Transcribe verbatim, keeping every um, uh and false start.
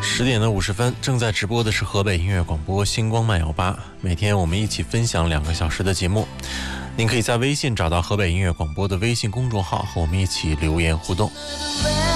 十点的五十分，正在直播的是河北音乐广播星光慢摇吧。每天我们一起分享两个小时的节目，您可以在微信找到河北音乐广播的微信公众号，和我们一起留言互动。